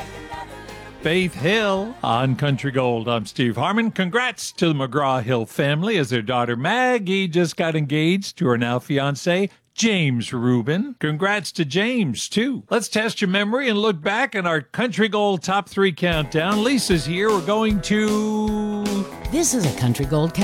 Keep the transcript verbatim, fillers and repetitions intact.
Faith Hill on Country Gold. I'm Steve Harmon. Congrats to the McGraw-Hill family as their daughter Maggie just got engaged to her now fiancé, James Rubin. Congrats to James, too. Let's test your memory and look back on our Country Gold Top three Countdown. Lisa's here. We're going to... This is a Country Gold